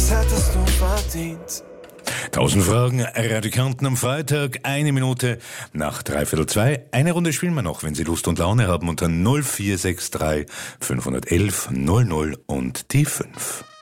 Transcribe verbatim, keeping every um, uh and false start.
das hättest du verdient. Tausend Fragen, Radikanten am Freitag, eine Minute nach dreiviertel zwei. Eine Runde spielen wir noch, wenn Sie Lust und Laune haben, unter null vier sechs drei fünf eins eins null null und die fünf.